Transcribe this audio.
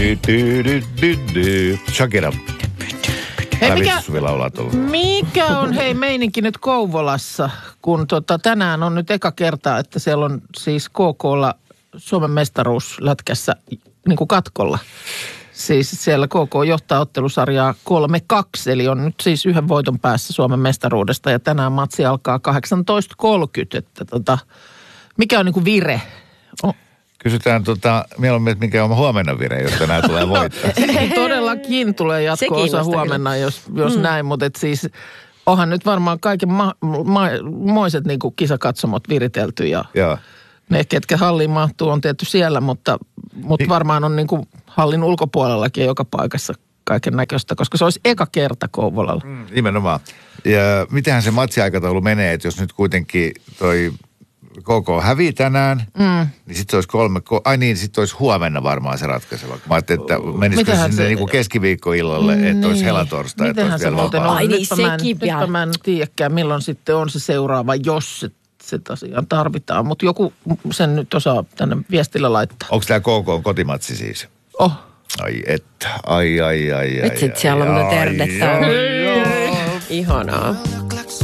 Shakira. Hei, mikä on meininki nyt Kouvolassa, kun tänään on nyt eka kerta, että siellä on siis KK:lla Suomen mestaruuslätkässä niin kuin katkolla. Siis siellä KK johtaa ottelusarjaa 3-2, eli on nyt siis yhden voiton päässä Suomen mestaruudesta. Ja tänään matsi alkaa 18.30, että mikä on niin kuin vire? Kysytään mieluummin, että mikä on huomenna vire, jos tänään tulee voittaa. Todellakin tulee jatko-osa huomenna, jos näin, mutta siis onhan nyt varmaan kaiken moiset niin kuin kisakatsomot viritelty ja ne, ketkä halliin mahtuu, on tietty siellä, mutta varmaan on niin kuin hallin ulkopuolellakin joka paikassa kaiken näköistä, koska se olisi eka kerta Kouvolalla. Nimenomaan. Ja mitenhän se matsiaikataulu menee, että jos nyt kuitenkin toi KK hävii tänään, niin sitten se olisi sitten olisi huomenna varmaan se ratkaiseva. Mä ajattelin, että menisikö sinne niin kuin keskiviikkoillalle, että olisi helatorstai, että olisi vielä vapaa. Ai niin, nytpä mä en tiedäkään, milloin sitten on se seuraava, jos se tosiaan tarvitaan. Mutta joku sen nyt osaa tänne viestillä laittaa. Onko tämä KK kotimatsi siis? Ai että, ai. Vitsit, siellä on nyt Erdettä. Ihanaa.